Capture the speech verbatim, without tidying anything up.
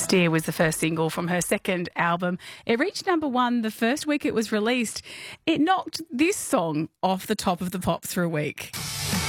Dear was the first single from her second album. It reached number one the first week it was released. It knocked this song off the top of the pops for a week.